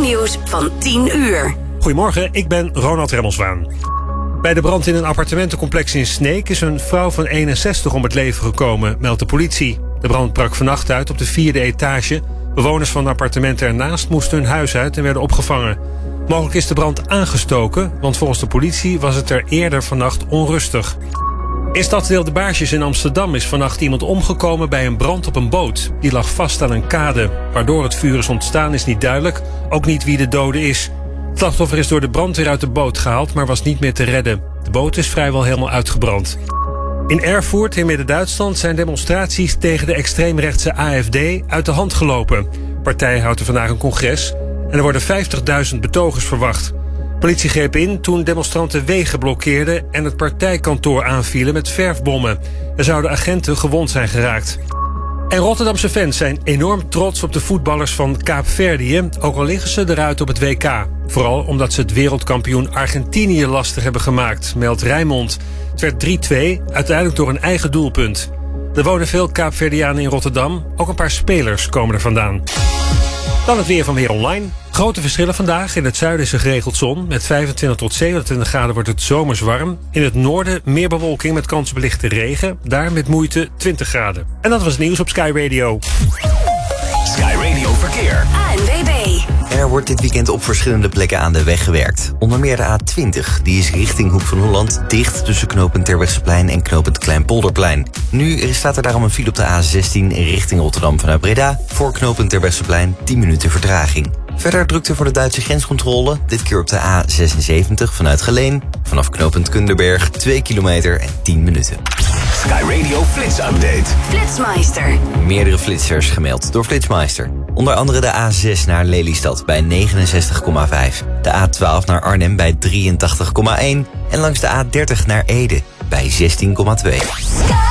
Nieuws van 10 uur. Goedemorgen, ik ben Ronald Remmelswaan. Bij de brand in een appartementencomplex in Sneek is een vrouw van 61 om het leven gekomen, meldt de politie. De brand brak vannacht uit op de 4e etage. Bewoners van de appartementen ernaast moesten hun huis uit en werden opgevangen. Mogelijk is de brand aangestoken, want volgens de politie was het er eerder vannacht onrustig. In stadsdeel De Baarsjes in Amsterdam is vannacht iemand omgekomen bij een brand op een boot. Die lag vast aan een kade. Waardoor het vuur is ontstaan is niet duidelijk, ook niet wie de dode is. Het slachtoffer is door de brandweer uit de boot gehaald, maar was niet meer te redden. De boot is vrijwel helemaal uitgebrand. In Erfurt in Midden-Duitsland zijn demonstraties tegen de extreemrechtse AfD uit de hand gelopen. De partij houdt er vandaag een congres en er worden 50.000 betogers verwacht. Politie greep in toen demonstranten wegen blokkeerden en het partijkantoor aanvielen met verfbommen. Er zouden agenten gewond zijn geraakt. En Rotterdamse fans zijn enorm trots op de voetballers van Kaapverdië, ook al liggen ze eruit op het WK. Vooral omdat ze het wereldkampioen Argentinië lastig hebben gemaakt, meldt Rijnmond. Het werd 3-2, uiteindelijk door een eigen doelpunt. Er wonen veel Kaapverdianen in Rotterdam, ook een paar spelers komen er vandaan. Dan het weer van Weer Online. Grote verschillen vandaag. In het zuiden is er geregeld zon. Met 25 tot 27 graden wordt het zomers warm. In het noorden meer bewolking met kans op lichte regen. Daar met moeite 20 graden. En dat was het nieuws op Sky Radio. Sky Radio Verkeer. ANWB. Er wordt dit weekend op verschillende plekken aan de weg gewerkt. Onder meer de A20. Die is richting Hoek van Holland dicht tussen knooppunt Terbrechtseplein en knooppunt Kleinpolderplein. Nu staat er daarom een file op de A16 richting Rotterdam vanuit Breda. Voor knooppunt Terbrechtseplein 10 minuten vertraging. Verder drukte voor de Duitse grenscontrole. Dit keer op de A76 vanuit Geleen. Vanaf knooppunt Kunderberg 2 kilometer en 10 minuten. Sky Radio Flits Update. Flitsmeister. Meerdere flitsers gemeld door Flitsmeister. Onder andere de A6 naar Lelystad bij 69,5. De A12 naar Arnhem bij 83,1. En langs de A30 naar Ede bij 16,2.